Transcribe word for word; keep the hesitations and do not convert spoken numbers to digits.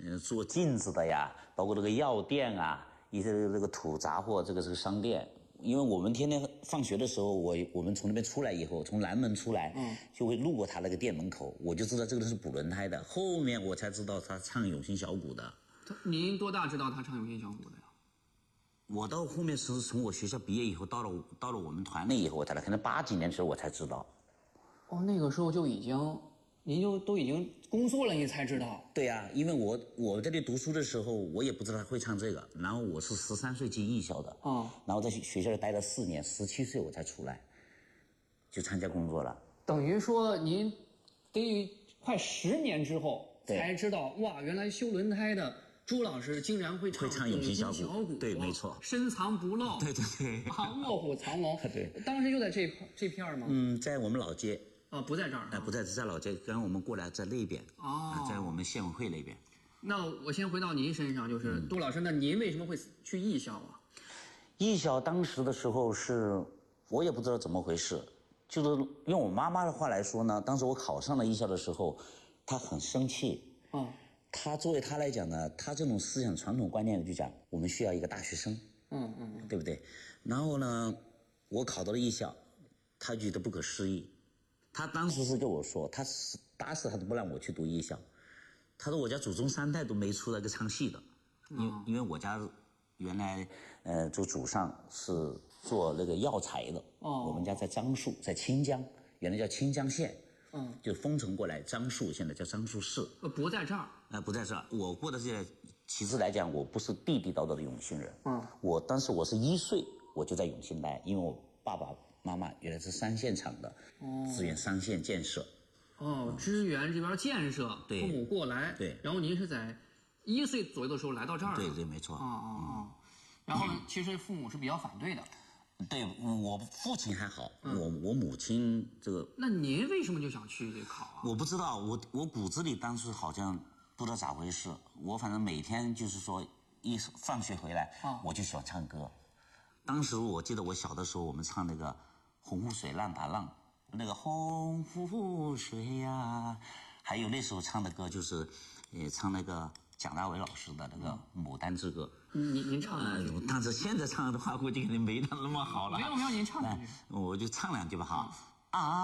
嗯，做镜子的呀，包括这个药店啊，一些这个土杂货，这个是个商店。因为我们天天放学的时候，我我们从那边出来以后，从南门出来，嗯，就会路过他那个店门口，我就知道这个人是补轮胎的。后面我才知道他唱永兴小鼓的。 他您多大知道他唱永兴小鼓的呀？ 我到后面是从我学校毕业以后，到了到了我们团里以后，我才来，可能八几年的时候我才知道。 哦，那个时候就已经，您就都已经工作了，你才知道。 对呀、啊，因为我我在这里读书的时候，我也不知道他会唱这个。然后我是十三岁进艺校的， 哦， 然后在学校里待了四年，十七岁我才出来，就参加工作了。 等于说您得快十年之后才知道，哇，原来修轮胎的朱老师竟然会唱会唱永兴小鼓， 鼓，对，没错， 深藏不露， 对对对， 啊，卧虎藏龙， 对， 当时就在这这片吗？ 嗯，在我们老街。 啊，不在这儿， 哎，不在，在老街，刚我们过来在那边， 哦， 在我们县委会那边。 那我先回到您身上，就是杜老师，那您为什么会去艺校啊？ 艺校当时的时候是，我也不知道怎么回事，就是用我妈妈的话来说呢，当时我考上了艺校的时候，她很生气。 嗯， 她作为她来讲呢，她这种思想传统观念就讲，我们需要一个大学生。 嗯嗯， 对不对？然后呢，我考到了艺校，她觉得不可思议。他当时是跟我说，他是打死他都不让我去读艺校。他说我家祖宗三代都没出来个唱戏的，因为、嗯、因为我家原来呃就祖上是做那个药材的。哦，我们家在樟树，在清江，原来叫清江县。嗯，就封城过来樟树，现在叫樟树市。 呃，不在这儿。 呃，不在这儿。我过的是，其实来讲，我不是地地道道的永兴人。嗯，我当时我是一岁，我就在永兴待，因为我爸爸妈妈原来是三线厂的，哦，支援三线建设。 哦，支援这边建设， 对， 父母过来， 对， 然后您是在一岁左右的时候来到这儿， 对对，没错。 哦哦哦，然后呢，其实父母是比较反对的。 对，我父亲还好，嗯、我我母亲这个。 那您为什么就想去考啊？ 我不知道，我我骨子里当时好像不知道咋回事，我反正每天就是说一放学回来，啊、我就喜欢唱歌。当时我记得我小的时候，我们唱那个《洪湖水浪打浪》，那个洪湖水呀、啊，还有那时候唱的歌就是，呃，唱那个蒋大为老师的那个《牡丹之歌》。 您您唱两句、 呃，但是现在唱的话，估计肯定没他那么好了。 没有没有，您唱两句。 我就唱两句吧哈。啊。